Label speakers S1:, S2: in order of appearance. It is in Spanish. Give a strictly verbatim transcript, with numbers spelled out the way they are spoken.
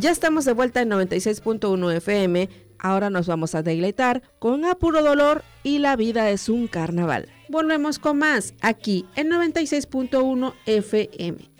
S1: Ya estamos de vuelta en noventa y seis punto uno F M. Ahora nos vamos a deleitar con A Puro Dolor y La Vida es un Carnaval. Volvemos con más aquí en noventa y seis punto uno F M.